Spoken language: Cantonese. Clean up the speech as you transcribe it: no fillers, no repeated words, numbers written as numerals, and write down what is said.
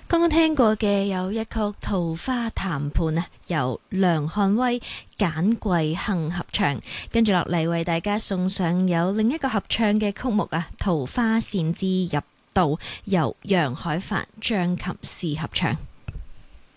剛剛聽過嘅有一曲《桃花談判》啊，由梁漢威、簡貴幸合唱。跟住落嚟為大家送上有另一個合唱嘅曲目啊，《桃花扇之入道》，由楊海帆、張琴師合唱。